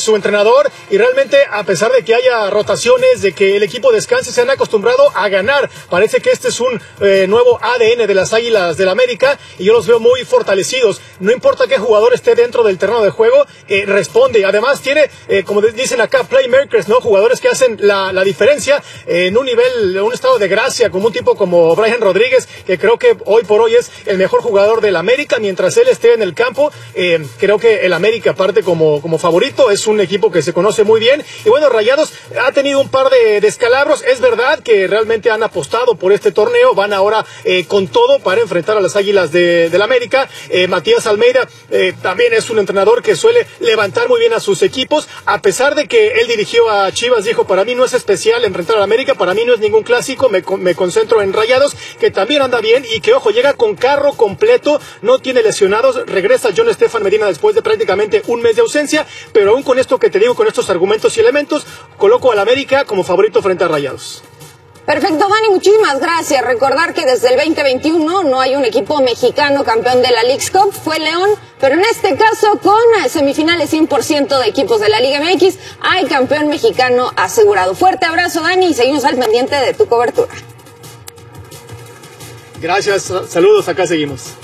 su entrenador, y realmente a pesar de que haya rotaciones, de que el equipo descanse, se han acostumbrado a ganar. Parece que este es un nuevo ADN de las Águilas del América, y yo los veo muy fortalecidos. No importa qué jugador esté dentro del terreno de juego, responde. Además tiene, como dicen acá, playmakers, ¿no? Jugadores que hacen la diferencia en un nivel, en un estado de gracia, como un tipo como Brian Rodríguez, que creo que hoy por hoy es el mejor jugador del América. Mientras él esté en el campo, creo que el América parte como favorito. Es un equipo que se conoce muy bien, y bueno, Rayados ha tenido un par de descalabros. Es verdad que realmente han apostado por este torneo, van ahora con todo para enfrentar a las Águilas del América. Matías Almeida también es un entrenador que suele levantar muy bien a sus equipos, a pesar de que él dirigió a Chivas. Dijo: para mí no es especial enfrentar al América, para mí no es ningún clásico, me concentro en Rayados, que también anda bien, y que, ojo, llega con carro completo, no tiene lesionados. Regresa John Estefan Medina después de prácticamente un mes de ausencia, pero aún con esto que te digo, con estos argumentos y elementos, coloco al América como favorito frente a Rayados. Perfecto, Dani, muchísimas gracias. Recordar que desde el 2021 no hay un equipo mexicano campeón de la Leagues Cup, fue León, pero en este caso con semifinales 100% de equipos de la Liga MX, hay campeón mexicano asegurado. Fuerte abrazo, Dani, y seguimos al pendiente de tu cobertura. Gracias, saludos, acá seguimos.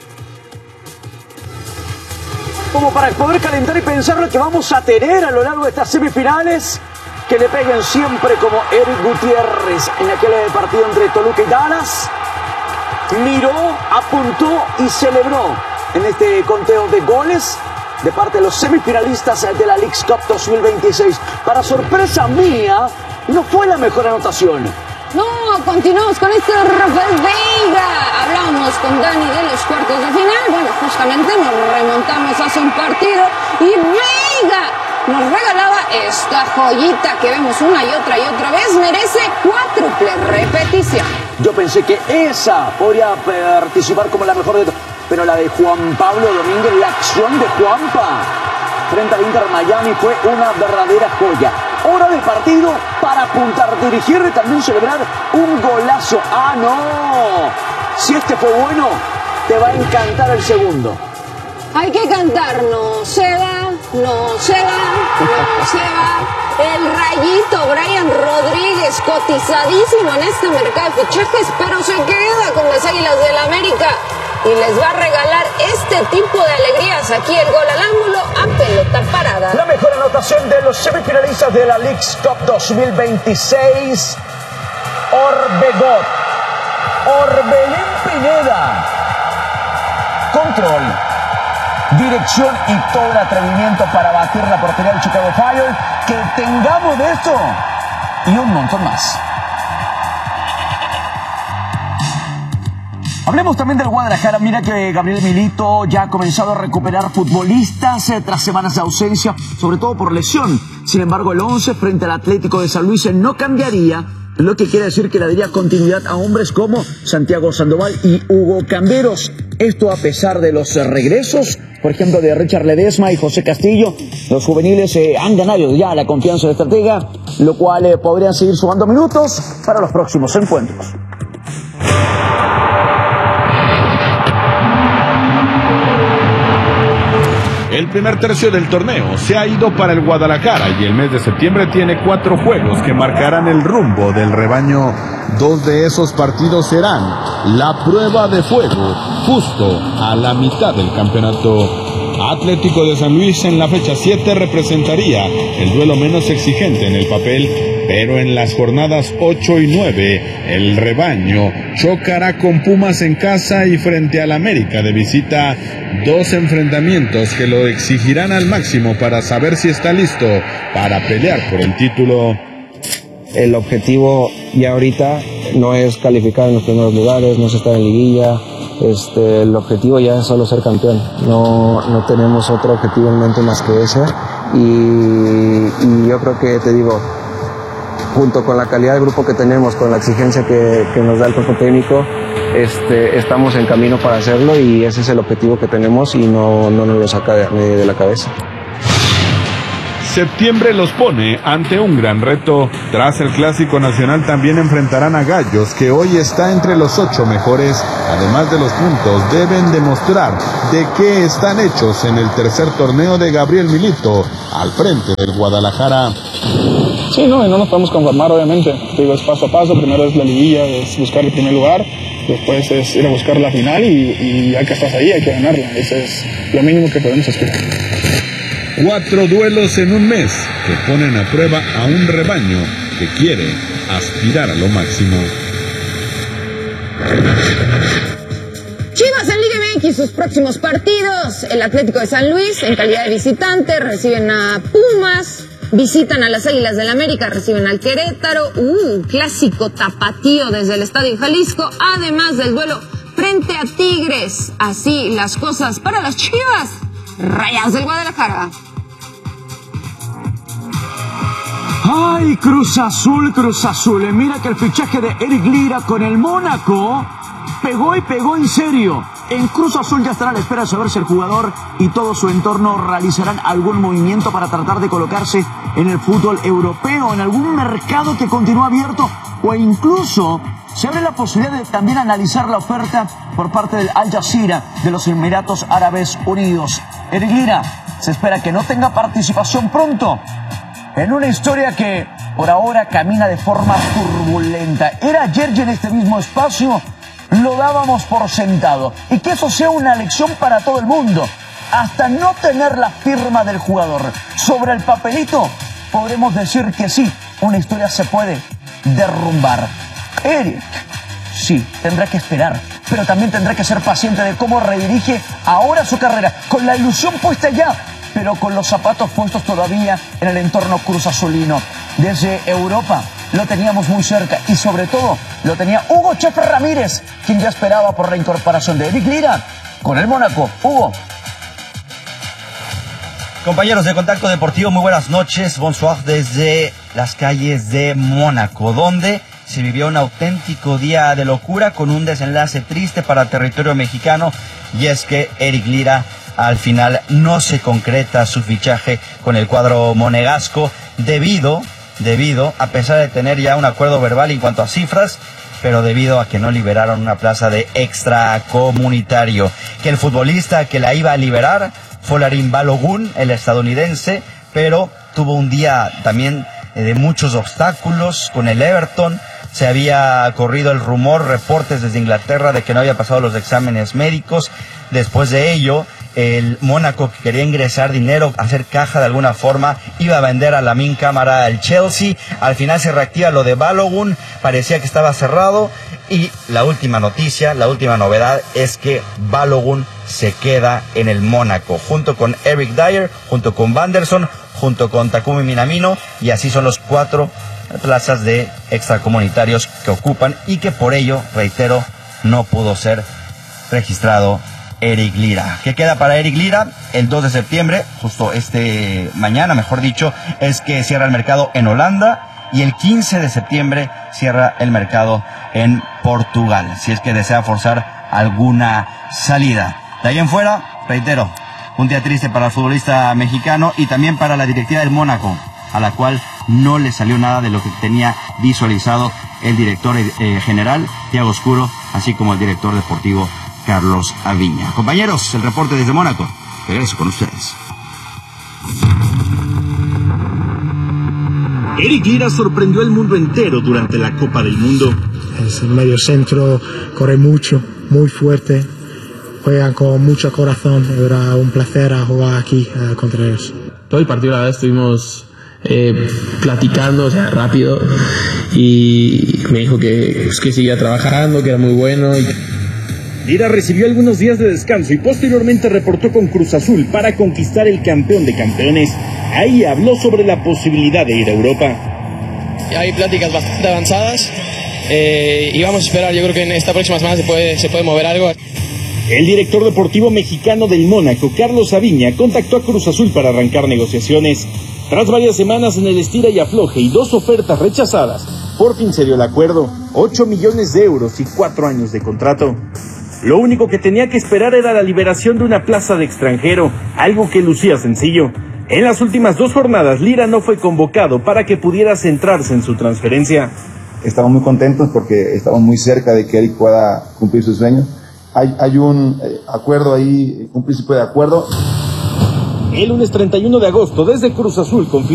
Como para poder calentar y pensar lo que vamos a tener a lo largo de estas semifinales, que le peguen siempre como Eric Gutiérrez en aquel partido entre Toluca y Dallas. Miró, apuntó y celebró en este conteo de goles de parte de los semifinalistas de la Leagues Cup 2026. Para sorpresa mía, no fue la mejor anotación. No, continuamos con este Rafael Veiga. Hablamos con Dani de los cuartos de final. Bueno, justamente nos remontamos hace un partido y Veiga nos regalaba esta joyita que vemos una y otra vez. Merece cuádruple repetición. Yo pensé que esa podría participar como la mejor de todas, pero la de Juan Pablo Domínguez, la acción de Juanpa frente al Inter Miami, fue una verdadera joya. Hora de partido para apuntar, dirigir y también celebrar un golazo. ¡Ah, no! Si este fue bueno, te va a encantar el segundo. Hay que cantar, no se va, no se va, no se va. El Rayito Brian Rodríguez, cotizadísimo en este mercado de fichajes, pero se queda con las Águilas del América y les va a regalar este tipo de alegrías. Aquí el gol al ángulo a pelota parada. La mejor anotación de los semifinalistas de la Leagues Cup 2026, Orbelín Pineda. Control, dirección y todo el atrevimiento para batir la portería del Chicago Fire. Que tengamos de esto y un montón más. Hablemos también del Guadalajara. Mira que Gabriel Milito ya ha comenzado a recuperar futbolistas tras semanas de ausencia, sobre todo por lesión. Sin embargo, el 11 frente al Atlético de San Luis no cambiaría, lo que quiere decir que le daría continuidad a hombres como Santiago Sandoval y Hugo Camberos. Esto a pesar de los regresos, por ejemplo, de Richard Ledesma y José Castillo. Los juveniles han ganado ya la confianza del estratega, lo cual podrían seguir sumando minutos para los próximos encuentros. El primer tercio del torneo se ha ido para el Guadalajara y el mes de septiembre tiene 4 juegos que marcarán el rumbo del rebaño. 2 de esos partidos serán la prueba de fuego, justo a la mitad del campeonato. Atlético de San Luis en la fecha 7 representaría el duelo menos exigente en el papel, pero en las jornadas 8 y 9, el rebaño chocará con Pumas en casa y frente al América de visita. 2 enfrentamientos que lo exigirán al máximo para saber si está listo para pelear por el título. El objetivo ya ahorita no es calificar en los primeros lugares, no es estar en liguilla. El objetivo ya es solo ser campeón. No tenemos otro objetivo en mente más que ese. Y yo creo que, te digo, junto con la calidad del grupo que tenemos, con la exigencia que nos da el cuerpo técnico, estamos en camino para hacerlo y ese es el objetivo que tenemos y no nos lo saca de la cabeza. septiembre los pone ante un gran reto. Tras el Clásico Nacional también enfrentarán a Gallos, que hoy está entre los 8 mejores. Además de los puntos, deben demostrar de qué están hechos en el tercer torneo de Gabriel Milito al frente del Guadalajara. Sí, no nos podemos conformar, obviamente. Digo, es paso a paso. Primero es la liguilla, es buscar el primer lugar. Después es ir a buscar la final y ya que estás ahí hay que ganarla. Eso es lo mínimo que podemos aspirar. 4 duelos en un mes que ponen a prueba a un rebaño que quiere aspirar a lo máximo. Chivas en Liga MX, sus próximos partidos. El Atlético de San Luis, en calidad de visitante, reciben a Pumas. Visitan a las Águilas del América, reciben al Querétaro. Clásico tapatío desde el Estadio Jalisco. Además del duelo frente a Tigres. Así las cosas para las Chivas Rayadas del Guadalajara. ¡Ay, Cruz Azul! Mira que el fichaje de Eric Lira con el Mónaco pegó y pegó en serio. En Cruz Azul ya estará a la espera de saber si el jugador y todo su entorno realizarán algún movimiento para tratar de colocarse en el fútbol europeo, en algún mercado que continúa abierto, o incluso se abre la posibilidad de también analizar la oferta por parte del Al Jazeera de los Emiratos Árabes Unidos. Eric Lira se espera que no tenga participación pronto en una historia que por ahora camina de forma turbulenta. Era ayer y en este mismo espacio lo dábamos por sentado. Y que eso sea una lección para todo el mundo. Hasta no tener la firma del jugador sobre el papelito, podremos decir que sí, una historia se puede derrumbar. Eric, sí, tendrá que esperar, pero también tendrá que ser paciente de cómo redirige ahora su carrera, con la ilusión puesta ya, pero con los zapatos puestos todavía en el entorno cruz azulino. Desde Europa lo teníamos muy cerca y sobre todo lo tenía Hugo Chefe Ramírez, quien ya esperaba por la incorporación de Eric Lira con el Mónaco. Hugo. Compañeros de Contacto Deportivo, muy buenas noches. Bonsoir desde las calles de Mónaco, donde se vivió un auténtico día de locura con un desenlace triste para territorio mexicano, y es que Eric Lira al final no se concreta su fichaje con el cuadro monegasco debido, a pesar de tener ya un acuerdo verbal en cuanto a cifras, pero debido a que no liberaron una plaza de extracomunitario. Que el futbolista que la iba a liberar fue Larin Balogun, el estadounidense, pero tuvo un día también de muchos obstáculos con el Everton. Se había corrido el rumor, reportes desde Inglaterra de que no había pasado los exámenes médicos. Después de ello, el Mónaco, que quería ingresar dinero, hacer caja de alguna forma, iba a vender a Lamine Camara al Chelsea. Al final se reactiva lo de Balogun, parecía que estaba cerrado, y la última noticia, la última novedad es que Balogun se queda en el Mónaco, junto con Eric Dyer, junto con Vanderson, junto con Takumi Minamino, y así son los 4 plazas de extracomunitarios que ocupan, y que por ello, reitero, no pudo ser registrado Eric Lira. ¿Qué queda para Eric Lira? El 2 de septiembre, justo mañana, mejor dicho, es que cierra el mercado en Holanda, y el 15 de septiembre cierra el mercado en Portugal, si es que desea forzar alguna salida. De ahí en fuera, reitero, un día triste para el futbolista mexicano y también para la directiva del Mónaco, a la cual no le salió nada de lo que tenía visualizado el director general, Thiago Oscuro, así como el director deportivo, Carlos Aviña. Compañeros, el reporte desde Mónaco. Regreso con ustedes. Eric Lira sorprendió al mundo entero durante la Copa del Mundo. Es el medio centro, corre mucho, muy fuerte, juegan con mucho corazón. Era un placer jugar aquí contra ellos. Todo el partido, la verdad, estuvimos platicando, rápido, y me dijo que seguía trabajando, que era muy bueno. Lira recibió algunos días de descanso y posteriormente reportó con Cruz Azul para conquistar el campeón de campeones. Ahí habló sobre la posibilidad de ir a Europa. Hay pláticas bastante avanzadas y vamos a esperar. Yo creo que en esta próxima semana se puede mover algo. El director deportivo mexicano del Mónaco, Carlos Aviña, contactó a Cruz Azul para arrancar negociaciones. Tras varias semanas en el estira y afloje y 2 ofertas rechazadas, por fin se dio el acuerdo: 8 millones de euros y 4 años de contrato. Lo único que tenía que esperar era la liberación de una plaza de extranjero, algo que lucía sencillo. En las últimas 2 jornadas, Lira no fue convocado para que pudiera centrarse en su transferencia. Estamos muy contentos porque estamos muy cerca de que Eric pueda cumplir su sueño. Hay un acuerdo ahí, un principio de acuerdo. El lunes 31 de agosto, desde Cruz Azul,